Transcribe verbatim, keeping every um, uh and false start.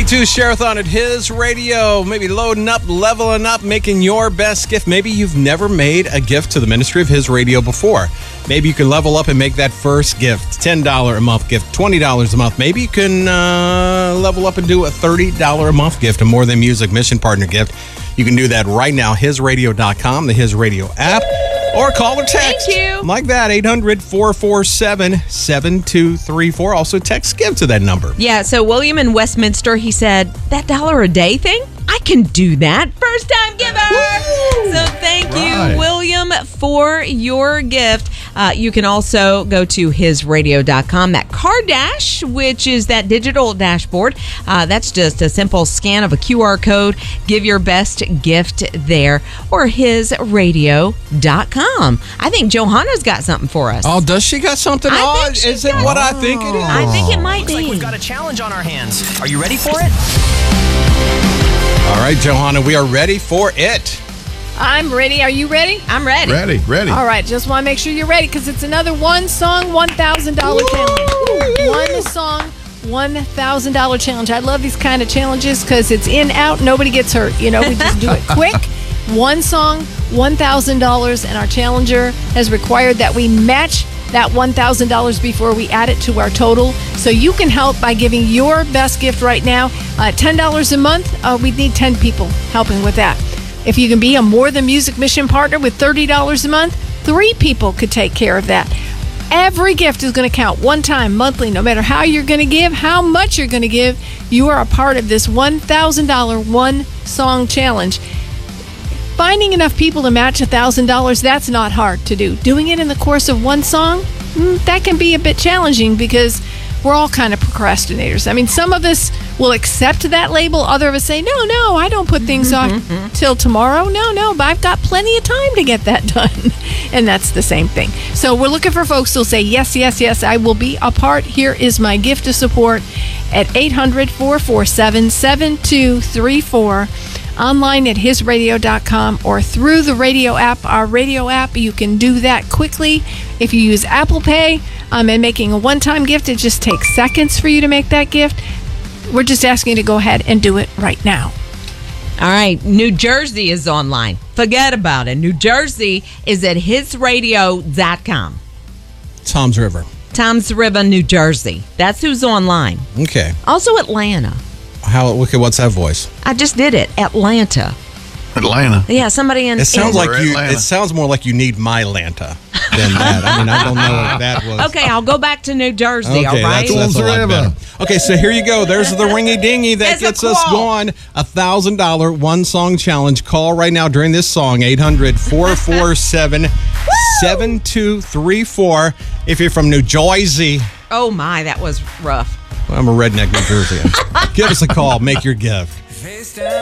to Share-a-thon at His Radio. Maybe loading up, leveling up, making your best gift. Maybe you've never made a gift to the ministry of His Radio before. Maybe you can level up and make that first gift. ten dollars a month gift, twenty dollars a month. Maybe you can uh, level up and do a thirty dollars a month gift, a More Than Music Mission Partner gift. You can do that right now, his radio dot com, the His Radio app, or call or text. Thank you. Like that, eight hundred, four four seven, seven two three four. Also text GIVE to that number. Yeah, so William in Westminster, he said, that dollar a day thing? I can do that. First time giver. Woo! So thank Right. you, William, for your gift. Uh, you can also go to his radio dot com. That Card Dash, which is that digital dashboard, uh, that's just a simple scan of a Q R code. Give your best gift there. Or his radio dot com. I think Johanna's got something for us. Oh, does she got something I on? think she Is it does. what I think it is? I think it might Looks like be. we've got a challenge on our hands. Are you ready for it? All right, Johanna, we are ready for it. I'm ready. Are you ready? I'm ready. Ready, ready. All right, just want to make sure you're ready because it's another one song, one thousand dollars challenge. One song, one thousand dollars challenge. I love these kind of challenges because it's in, out, nobody gets hurt. You know, we just do it quick. One song, one thousand dollars, and our challenger has required that we match that one thousand dollars before we add it to our total. So you can help by giving your best gift right now. Uh, ten dollars a month, uh, we need ten people helping with that. If you can be a More Than Music Mission Partner with thirty dollars a month, three people could take care of that. Every gift is going to count one time, monthly, no matter how you're going to give, how much you're going to give. You are a part of this one thousand dollars one song challenge. Finding enough people to match one thousand dollars, that's not hard to do. Doing it in the course of one song, mm, that can be a bit challenging because we're all kind of procrastinators. I mean, some of us will accept that label. Other of us say, no, no, I don't put things off till tomorrow. No, no, but I've got plenty of time to get that done. And that's the same thing. So we're looking for folks who'll say, yes, yes, yes, I will be a part. Here is my gift of support at eight hundred, four four seven, seven two three four. Online at his radio dot com or through the radio app. Our radio app, you can do that quickly. If you use Apple Pay um, and making a one-time gift, it just takes seconds for you to make that gift. We're just asking you to go ahead and do it right now. All right, New Jersey is online. Forget about it. New Jersey is at his radio dot com. Tom's River. Tom's River, New Jersey. That's who's online. Okay. Also Atlanta. How? Okay, what's that voice? I just did it. Atlanta. Atlanta. Yeah, somebody in. It sounds in- like you. Atlanta. It sounds more like you need my Lanta than that. I mean, I don't know what that was. Okay, I'll go back to New Jersey. Okay, all right. that's, that's a lot Tom's better. River. Okay, so here you go. There's the ringy dingy that There's a gets us call. going. A thousand dollar one song challenge. Call right now during this song. eight hundred, four four seven, seven two three four. If you're from New Jersey. Oh my, that was rough. I'm a redneck New Jerseyan. Give us a call. Make your gift.